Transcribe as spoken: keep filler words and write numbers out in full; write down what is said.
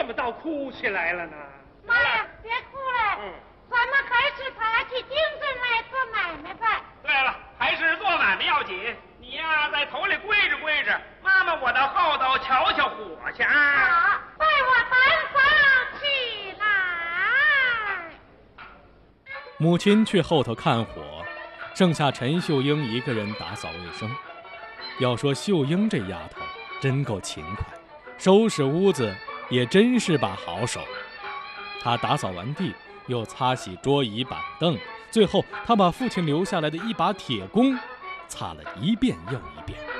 怎么倒哭起来了呢？ 妈呀，别哭了，嗯，咱们还是爬起精神来做买卖吧。 对了，还是做买卖要紧。你呀，在头里跪着跪着，妈妈我到后头瞧瞧火去啊。 好，为我担房起来。 母亲去后头看火，剩下陈秀英一个人打扫卫生。要说秀英这丫头真够勤快，收拾屋子也真是把好手。她打扫完地，又擦洗桌椅板凳，最后她把父亲留下来的一把铁弓擦了一遍又一遍。